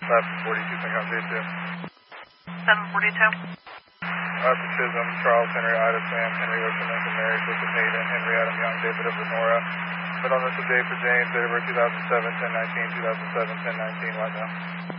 742, think I'm J2. 742. To Chisholm, Charles, Henry, Ida, Sam, Henry, Ocean, Lincoln, Mary, Jacob, Hayden, Henry, Adam, Young, David of Lenora. Middle initial J for James, date of birth 2007, 1019, 2007, 1019, what now?